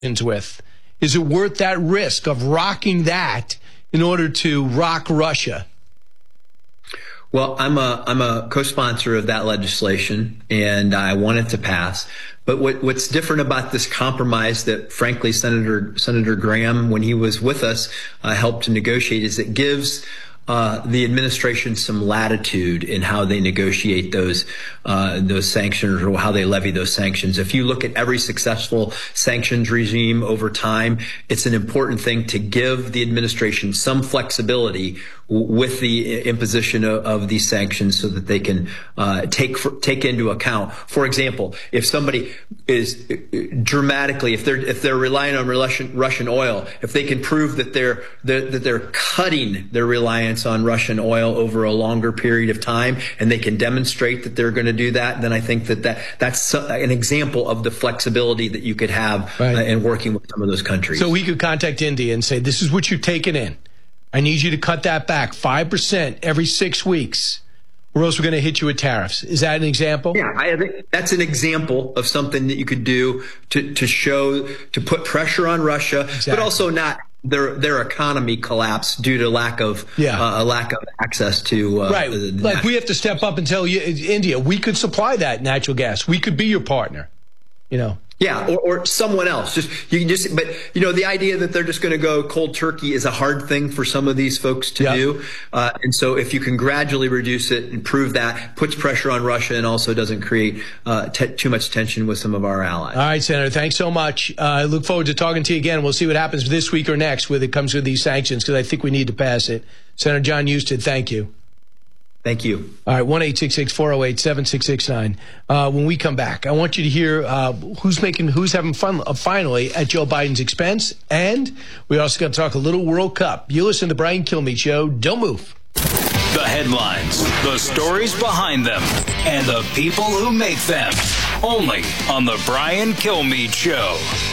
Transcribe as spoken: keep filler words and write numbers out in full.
with. Is it worth that risk of rocking that in order to rock Russia? Well, I'm a I'm a co-sponsor of that legislation, and I want it to pass. But what, what's different about this compromise that, frankly, Senator Senator Graham, when he was with us, uh, helped to negotiate, is it gives Uh, the administration some latitude in how they negotiate those uh, those sanctions or how they levy those sanctions. If you look at every successful sanctions regime over time, it's an important thing to give the administration some flexibility w- with the imposition of, of these sanctions so that they can uh, take for, take into account. For example, if somebody is dramatically, if they're if they're relying on Russian Russian oil, if they can prove that they're, they're that they're cutting their reliance on Russian oil over a longer period of time, and they can demonstrate that they're going to do that, then I think that, that that's an example of the flexibility that you could have right. uh, in working with some of those countries. So we could contact India and say, this is what you're taking in. I need you to cut that back five percent every six weeks, or else we're going to hit you with tariffs. Is that an example? Yeah, I think that's an example of something that you could do to, to show, to put pressure on Russia, exactly. but also not their their economy collapse due to lack of yeah. uh, a lack of access to uh, right. The, the like natural- we have to step up and tell you, India, we could supply that natural gas. We could be your partner. You know. Yeah, or, or someone else. Just you can just, but you know, the idea that they're just going to go cold turkey is a hard thing for some of these folks to yep. do. Uh, and so, if you can gradually reduce it and prove that, puts pressure on Russia and also doesn't create uh, te- too much tension with some of our allies. All right, Senator, thanks so much. Uh, I look forward to talking to you again. We'll see what happens this week or next when it comes to these sanctions, because I think we need to pass it. Senator John Husted, thank you. Thank you. All right, one eight six six, four oh eight, seven six six nine. Uh, when we come back, I want you to hear uh, who's making, who's having fun uh, finally at Joe Biden's expense. And we also got to talk a little World Cup. You listen to the Brian Kilmeade Show. Don't move. The headlines, the stories behind them, and the people who make them. Only on the Brian Kilmeade Show.